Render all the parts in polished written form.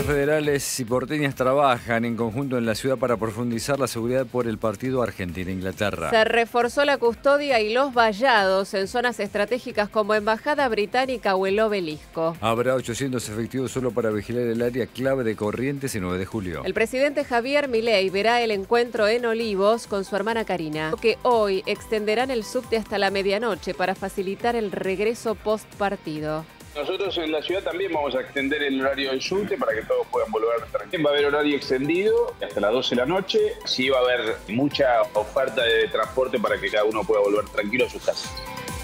Autoridades federales y porteñas trabajan en conjunto en la ciudad para profundizar la seguridad por el partido Argentina-Inglaterra. Se reforzó la custodia y los vallados en zonas estratégicas como Embajada Británica o el Obelisco. Habrá 800 efectivos solo para vigilar el área clave de Corrientes y 9 de julio. El presidente Javier Milei verá el encuentro en Olivos con su hermana Karina, que hoy extenderán el subte hasta la medianoche para facilitar el regreso post partido. Nosotros en la ciudad también vamos a extender el horario del subte para que todos puedan volver tranquilos. Va a haber horario extendido hasta las 12 de la noche. Sí va a haber mucha oferta de transporte para que cada uno pueda volver tranquilo a sus casas.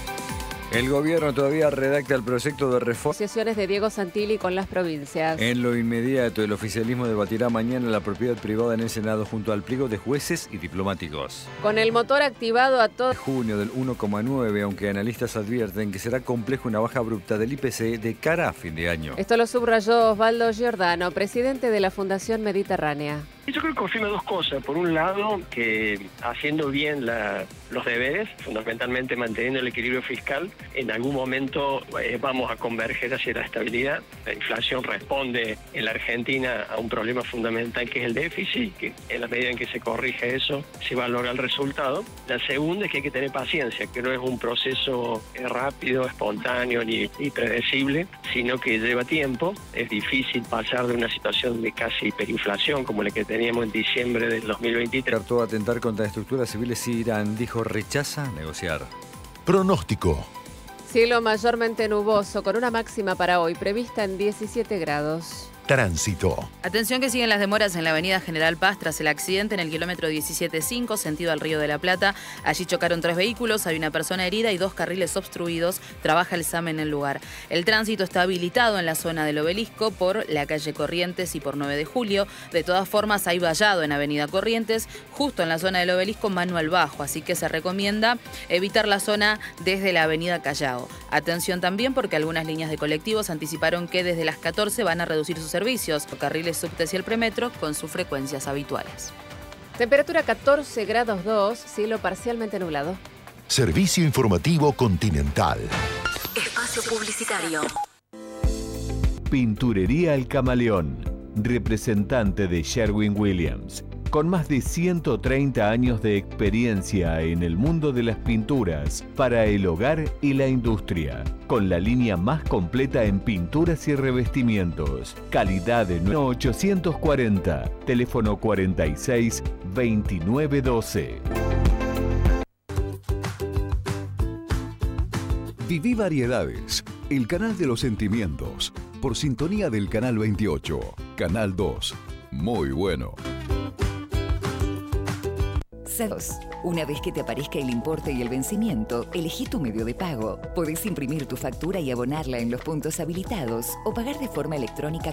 El gobierno todavía redacta el proyecto de reforma. Asociaciones de Diego Santilli con las provincias. En lo inmediato, el oficialismo debatirá mañana la propiedad privada en el Senado junto al pliego de jueces y diplomáticos. Con el motor activado a todo. Junio del 1,9, aunque analistas advierten que será complejo una baja abrupta del IPC de cara a fin de año. Esto lo subrayó Osvaldo Giordano, presidente de la Fundación Mediterránea. Yo creo que confirma dos cosas. Por un lado, que haciendo bien los deberes, fundamentalmente manteniendo el equilibrio fiscal, en algún momento vamos a converger hacia la estabilidad. La inflación responde en la Argentina a un problema fundamental que es el déficit, que en la medida en que se corrige eso, se va a lograr el resultado. La segunda es que hay que tener paciencia, que no es un proceso rápido, espontáneo ni predecible, sino que lleva tiempo. Es difícil pasar de una situación de casi hiperinflación como la que teníamos en diciembre del 2023. Trató de atentar contra estructuras civiles y Irán dijo rechaza negociar. Pronóstico. Cielo mayormente nuboso con una máxima para hoy prevista en 17 grados. Tránsito. Atención que siguen las demoras en la avenida General Paz tras el accidente en el kilómetro 17.5, sentido al Río de la Plata. Allí chocaron 3 vehículos, hay una persona herida y 2 carriles obstruidos. Trabaja el SAM en el lugar. El tránsito está habilitado en la zona del Obelisco por la calle Corrientes y por 9 de julio. De todas formas, hay vallado en avenida Corrientes, justo en la zona del Obelisco, manual bajo. Así que se recomienda evitar la zona desde la avenida Callao. Atención también porque algunas líneas de colectivos anticiparon que desde las 14 van a reducir sus servicios, carriles subtes y el premetro con sus frecuencias habituales. Temperatura 14 grados 2, cielo parcialmente nublado. Servicio informativo Continental. Espacio publicitario. Pinturería El Camaleón, representante de Sherwin-Williams. Con más de 130 años de experiencia en el mundo de las pinturas para el hogar y la industria. Con la línea más completa en pinturas y revestimientos. Calidad de 840. Teléfono 46 29 12. Viví Variedades, el canal de los sentimientos. Por sintonía del canal 28. Canal 2. Muy bueno. Una vez que te aparezca el importe y el vencimiento, elegí tu medio de pago. Podés imprimir tu factura y abonarla en los puntos habilitados o pagar de forma electrónica